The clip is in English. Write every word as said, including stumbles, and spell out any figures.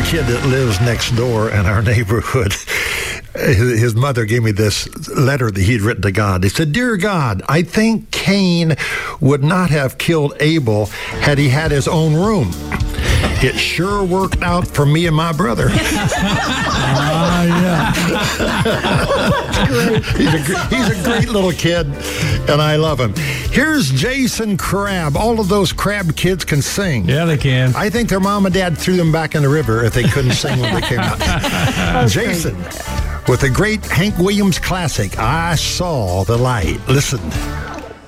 kid that lives next door in our neighborhood, his, his mother gave me this letter that he'd written to God. He said, "Dear God, I think Cain would not have killed Abel had he had his own room. It sure worked out for me and my brother." Ah, yeah. he's, a, he's a great little kid, and I love him. Here's Jason Crabb. All of those Crabb kids can sing. Yeah, they can. I think their mom and dad threw them back in the river if they couldn't sing when they came out. Jason, with the great Hank Williams classic, "I Saw the Light." Listen.